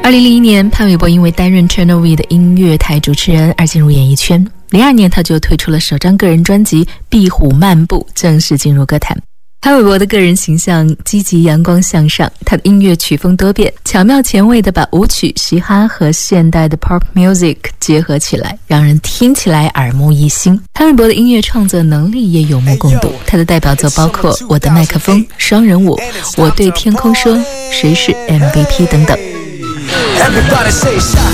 2001年，潘玮柏因为担任 Channel V 的音乐台主持人而进入演艺圈。02年，他就推出了首张个人专辑《壁虎漫步》，正式进入歌坛。潘玮柏的个人形象积极、阳光向上，他的音乐曲风多变，巧妙前卫地把舞曲、嘻哈和现代的 pop music 结合起来，让人听起来耳目一新。潘玮柏的音乐创作能力也有目共睹，他的代表作包括《我的麦克风》、《双人舞》、《我对天空说》、《谁是 MVP》等等。Everybody say shot